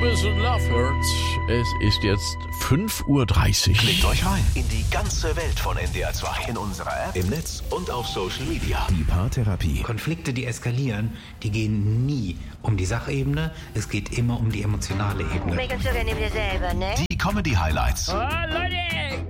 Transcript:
Showbiz und Love Hurts. Es ist jetzt 5:30 Uhr. Klickt euch rein in die ganze Welt von NDR 2. In unserer App, im Netz und auf Social Media. Die Paartherapie. Konflikte, die eskalieren, die gehen nie um die Sachebene. Es geht immer um die emotionale Ebene. Regeln sogar neben dir selber, ne? Die Comedy-Highlights. Oh, Leute,